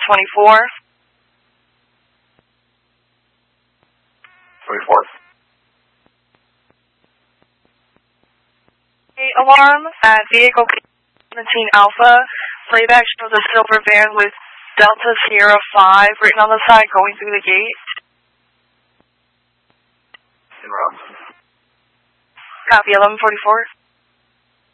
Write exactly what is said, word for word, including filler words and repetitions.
twenty-four. twenty-four. Alarm at vehicle seventeen Alpha. Playback shows a silver van with Delta Sierra five written on the side going through the gate. In route. Copy, eleven forty-four.